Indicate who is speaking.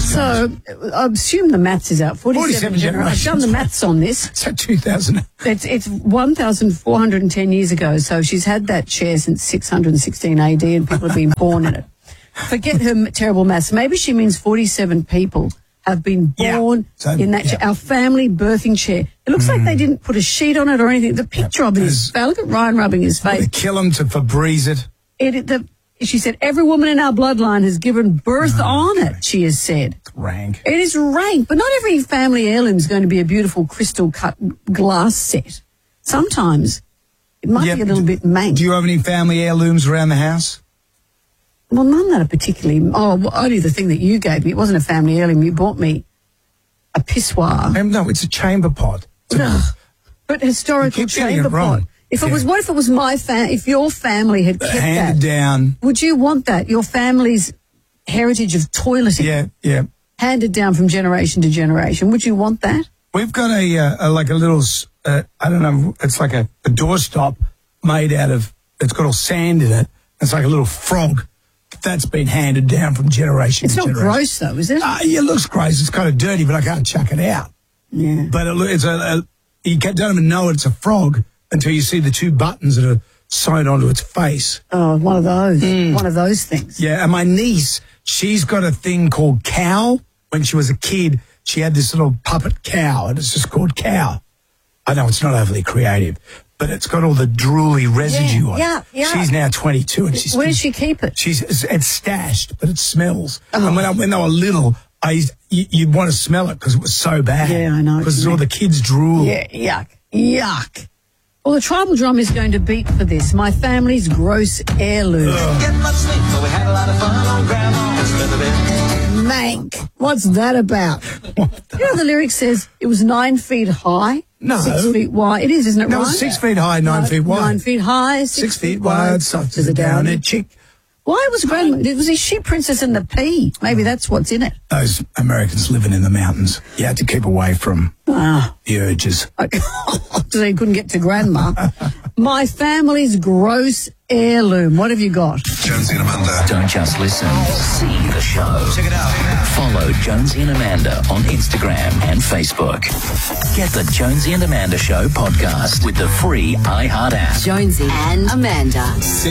Speaker 1: So I assume the maths is out. 47 generations. I've done the maths on this.
Speaker 2: Is that 2000?
Speaker 1: It's 1,410 years ago. So she's had that chair since 616 AD and people have been born in it. Forget her terrible maths. Maybe she means 47 people have been born in that chair. Our family birthing chair. It looks like they didn't put a sheet on it or anything. The picture of it is, look at Ryan rubbing his face.
Speaker 2: They kill him to Febreze it.
Speaker 1: She said, every woman in our bloodline has given birth on it, she has said.
Speaker 2: It's rank.
Speaker 1: It is rank, but not every family heirloom is going to be a beautiful crystal-cut glass set. Sometimes it might be a little bit mank.
Speaker 2: Do you have any family heirlooms around the house?
Speaker 1: Well, none that are particularly... only the thing that you gave me. It wasn't a family heirloom. You bought me a pissoir.
Speaker 2: No, it's a chamber pot.
Speaker 1: But historical chamber pot. What if it was my if your family had kept
Speaker 2: handed down?
Speaker 1: Would you want that? Your family's heritage of toileting.
Speaker 2: Yeah.
Speaker 1: Handed down from generation to generation. Would you want that?
Speaker 2: We've got a little, I don't know, it's like a doorstop made out of, it's got all sand in it. It's like a little frog. That's been handed down from generation to generation.
Speaker 1: It's not gross though, is it?
Speaker 2: It looks gross. It's kind of dirty, but I can't chuck it out.
Speaker 1: Yeah.
Speaker 2: But you don't even know it's a frog until you see the two buttons that are sewn onto its face.
Speaker 1: Oh, one of those. One of those things.
Speaker 2: Yeah, and my niece, she's got a thing called Cow. When she was a kid, she had this little puppet cow, and it's just called Cow. I know it's not overly creative, but it's got all the drooly residue on it.
Speaker 1: Yeah.
Speaker 2: She's now 22, and she's...
Speaker 1: Where does she keep it?
Speaker 2: It's stashed, but it smells. And when they were little, you'd want to smell it because it was so bad.
Speaker 1: Yeah, I know.
Speaker 2: Because it's all the kids' drool.
Speaker 1: Yeah, yuck. Well, the tribal drum is going to beat for this. My family's gross heirloom.
Speaker 3: Get much sleep, but we had a lot of fun on Grandma's feather bed.
Speaker 1: Mank. What's that about? You know the lyric says it was 9 feet high,
Speaker 2: No.
Speaker 1: 6 feet wide. It is, isn't it,
Speaker 2: No,
Speaker 1: right?
Speaker 2: 6 feet high, 9 feet wide.
Speaker 1: 9 feet high, 6 feet wide, soft as a downy chick. Why was Grandma... Was he She Princess and the Pea? Maybe that's what's in it.
Speaker 2: Those Americans living in the mountains, you had to keep away from the urges.
Speaker 1: So he couldn't get to Grandma. My family's gross heirloom. What have you got?
Speaker 4: Jonesy and Amanda.
Speaker 5: Don't just listen, see the show.
Speaker 4: Check it out.
Speaker 5: Follow Jonesy and Amanda on Instagram and Facebook. Get the Jonesy and Amanda Show podcast with the free iHeart app.
Speaker 6: Jonesy and Amanda.